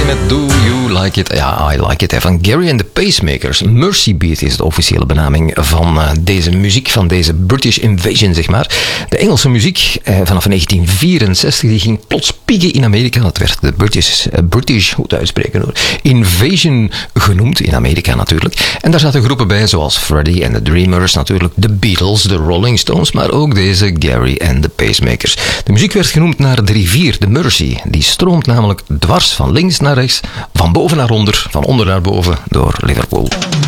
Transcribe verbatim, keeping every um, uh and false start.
met Do You Like It? Ja, I Like It. Hè, van Gary and the Pacemakers. Mercy Beat is de officiële benaming van uh, deze muziek, van deze British Invasion, zeg maar. De Engelse muziek uh, vanaf negentien vierenzestig die ging plots pieken in Amerika. Dat werd de British, uh, British hoe te uitspreken hoor, Invasion genoemd, in Amerika natuurlijk. En daar zaten groepen bij zoals Freddie and the Dreamers, natuurlijk de Beatles, de Rolling Stones, maar ook deze Gary and the Pacemakers. De muziek werd genoemd naar de rivier, de Mersey. Die stroomt namelijk dwars van links naar rechts, van boven naar onder, van onder naar boven door Liverpool.